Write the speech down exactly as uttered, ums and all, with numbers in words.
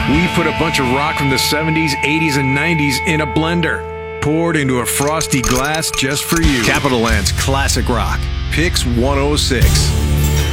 We put a bunch of rock from the seventies, eighties, and nineties in a blender, poured into a frosty glass just for you. Capital Land's Classic Rock, Pix one oh six.